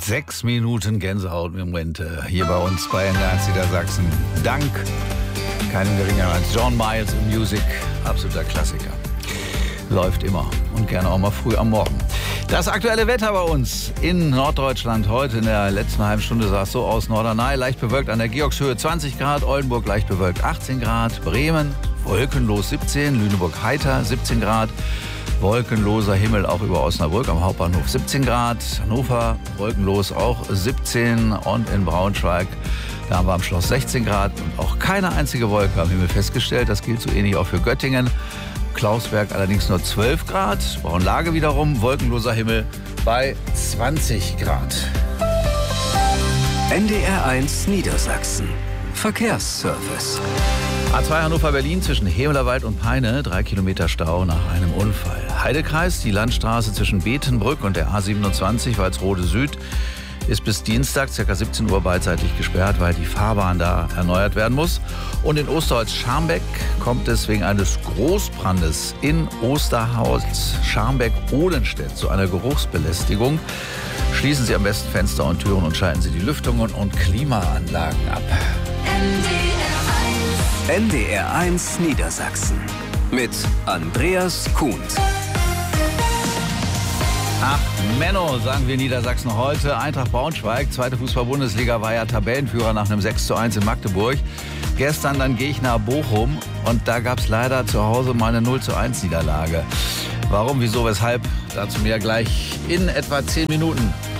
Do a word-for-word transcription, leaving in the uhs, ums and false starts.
Sechs Minuten Gänsehaut im Moment äh, hier bei uns bei N D R Niedersachsen. Dank keinem geringer als John Miles in Music. Absoluter Klassiker. Läuft immer und gerne auch mal früh am Morgen. Das aktuelle Wetter bei uns in Norddeutschland. Heute in der letzten halben Stunde sah es so aus. Norderney leicht bewölkt an der Georgshöhe zwanzig Grad. Oldenburg leicht bewölkt achtzehn Grad. Bremen wolkenlos siebzehn. Lüneburg heiter siebzehn Grad. Wolkenloser Himmel auch über Osnabrück am Hauptbahnhof siebzehn Grad. Hannover wolkenlos auch siebzehn. Und in Braunschweig, da haben wir am Schloss sechzehn Grad. Und auch keine einzige Wolke am Himmel festgestellt. Das gilt so ähnlich auch für Göttingen. Klausberg allerdings nur zwölf Grad. Braunlage wiederum wolkenloser Himmel bei zwanzig Grad. N D R eins Niedersachsen. Verkehrsservice. A zwei Hannover-Berlin zwischen Hemelerwald und Peine, drei Kilometer Stau nach einem Unfall. Heidekreis, die Landstraße zwischen Betenbrück und der A siebenundzwanzig, Walsrode Süd, ist bis Dienstag ca. siebzehn Uhr beidseitig gesperrt, weil die Fahrbahn da erneuert werden muss. Und in Osterholz-Scharmbeck kommt es wegen eines Großbrandes in Osterholz Scharmbeck-Ohlenstedt zu einer Geruchsbelästigung. Schließen Sie am besten Fenster und Türen und schalten Sie die Lüftungen und Klimaanlagen ab. N D R eins Niedersachsen mit Andreas Kuhns. Ach, Menno, sagen wir in Niedersachsen heute. Eintracht Braunschweig, zweite Fußball-Bundesliga, war ja Tabellenführer nach einem sechs zu eins in Magdeburg. Gestern dann Gegner Bochum und da gab es leider zu Hause mal eine null zu eins Niederlage. Warum, wieso, weshalb? Dazu mehr gleich in etwa zehn Minuten.